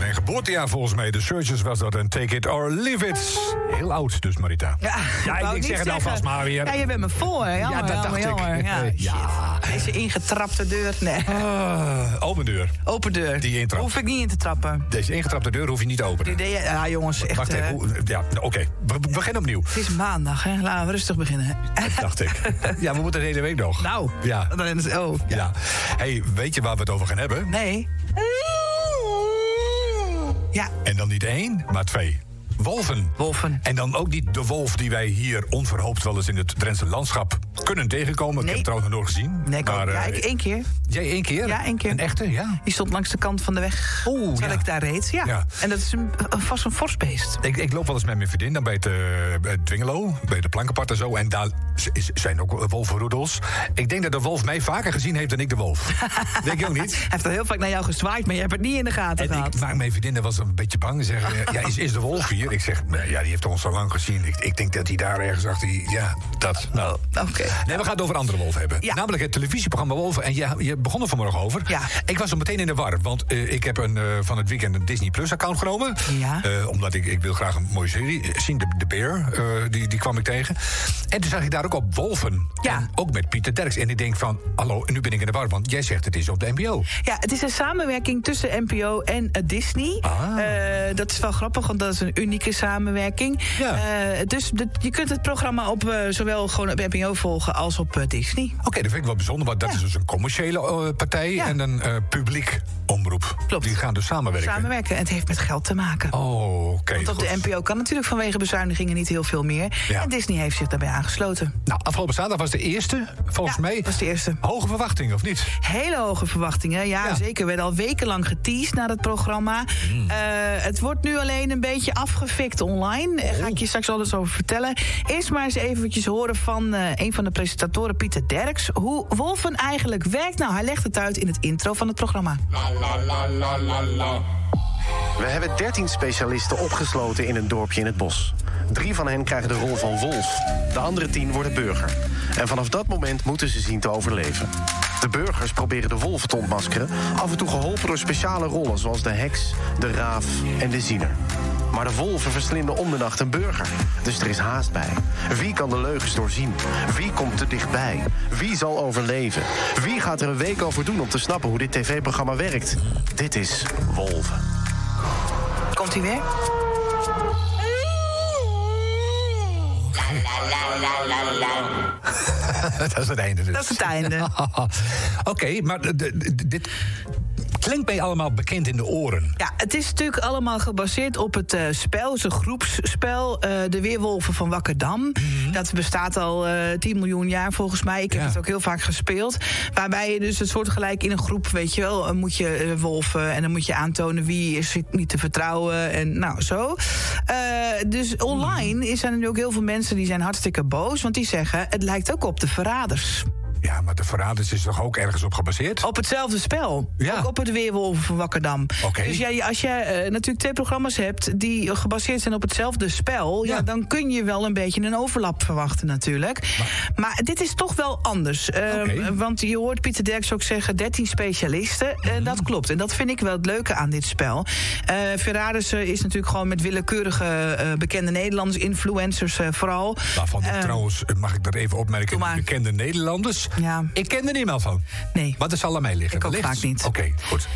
mijn geboortejaar volgens mij. De Searchers was dat en Take It or Leave It. Heel oud dus, Marita. Ja, ik zeg het alvast maar weer. Ja, je bent me voor. Ja, dat dacht ik. Ja. Deze ingetrapte deur. Nee. Open deur. Open deur. Die intrap. Hoef ik niet in te trappen. Deze ingetrapte deur hoef je niet te openen. Ja, jongens, echt. Wacht even. Ja, oké. We beginnen opnieuw. Het is maandag, hè? Laten we rustig beginnen. Dat dacht ik. Ja, we moeten de hele week nog. Nou. Ja. Ja. Hey, weet je waar we het over gaan hebben? Nee. Ja. En dan niet 1, maar 2. Wolven. En dan ook niet de wolf die wij hier onverhoopt wel eens in het Drentse landschap kunnen tegenkomen. Ik heb het trouwens nog nooit gezien. Nee, ik 1 keer. Jij 1 keer? Ja, 1 keer. Een echte, ja? Die stond langs de kant van de weg. Terwijl ik daar reed, ja. En dat is vast een fors beest. Ik loop wel eens met mijn vriendin dan bij het Dwingelo, bij de Plankenpart en zo. En daar zijn ook wolvenroedels. Ik denk dat de wolf mij vaker gezien heeft dan ik de wolf. Denk je ook niet? Hij heeft al heel vaak naar jou gezwaaid, maar je hebt het niet in de gaten gehad. Mijn vriendin was een beetje bang. Zeg, is de wolf hier? Ik zeg, ja, die heeft ons al lang gezien. Ik denk dat hij daar ergens achter... Ja, dat. Nou. Oké. Nee, we gaan het over andere wolven hebben. Ja. Namelijk het televisieprogramma Wolven. En je begon er vanmorgen over. Ja. Ik was er meteen in de war. Want ik heb van het weekend een Disney Plus account genomen. Ja. Omdat ik wil graag een mooie serie zien. De Bear, die kwam ik tegen. En toen zag ik daar ook op Wolven. Ja. En ook met Pieter Derks. En ik denk van, hallo, nu ben ik in de war. Want jij zegt het is op de NPO. Ja, het is een samenwerking tussen NPO en Disney. Dat is wel grappig, want dat is een unieke samenwerking. Ja. Dus je kunt het programma op zowel gewoon op NPO volgen als op Disney. Oké, dat vind ik wel bijzonder, want dat is dus een commerciële partij en een publiek omroep. Klopt. Die gaan dus samenwerken. En het heeft met geld te maken. Oh, oké. Want op de NPO kan natuurlijk vanwege bezuinigingen niet heel veel meer. Ja. En Disney heeft zich daarbij aangesloten. Nou, afgelopen zaterdag was de eerste, volgens mij. Dat was de eerste. Hoge verwachtingen, of niet? Hele hoge verwachtingen, ja. Zeker. We werden al wekenlang geteased naar het programma. Het wordt nu alleen een beetje afgefikt online. Daar ga ik je straks alles over vertellen. Eerst maar eens eventjes horen van een van de presentatoren, Pieter Derks, hoe Wolven eigenlijk werkt. Nou, hij legt het uit in het intro van het programma. We hebben 13 specialisten opgesloten in een dorpje in het bos. 3 van hen krijgen de rol van wolf. De andere 10 worden burger. En vanaf dat moment moeten ze zien te overleven. De burgers proberen de wolven te ontmaskeren, af en toe geholpen door speciale rollen zoals de heks, de raaf en de ziener. Maar de wolven verslinden om de nacht een burger. Dus er is haast bij. Wie kan de leugens doorzien? Wie komt te dichtbij? Wie zal overleven? Wie gaat er een week over doen om te snappen hoe dit tv-programma werkt? Dit is Wolven. Komt hij weer? Dat is het einde dus. Dat is het einde. Oké, maar dit klinkt mij allemaal bekend in de oren. Ja, het is natuurlijk allemaal gebaseerd op het spel. Het is een groepsspel, De Weerwolven van Wakkerdam. Dat bestaat al 10 miljoen jaar volgens mij. Ik heb het ook heel vaak gespeeld. Waarbij je dus het soortgelijk in een groep, weet je wel, moet je wolven en dan moet je aantonen wie is niet te vertrouwen en nou zo. Dus online zijn er nu ook heel veel mensen die zijn hartstikke boos, want die zeggen het lijkt ook op de Verraders. Ja, maar de Verraders is toch ook ergens op gebaseerd? Op hetzelfde spel. Ja. Ook op het Weerwolven van Wakkerdam. Okay. Dus als je natuurlijk 2 programma's hebt die gebaseerd zijn op hetzelfde spel, dan kun je wel een beetje een overlap verwachten natuurlijk. Maar dit is toch wel anders. Want je hoort Pieter Derks ook zeggen 13 specialisten. Dat klopt. En dat vind ik wel het leuke aan dit spel. Verraders is natuurlijk gewoon met willekeurige bekende Nederlanders, influencers vooral. Waarvan trouwens, mag ik dat even opmerken, bekende Nederlanders? Ja. Ik ken er niemand van. Nee. Maar dat zal aan mij liggen. Ik ook vaak niet. Oké, goed.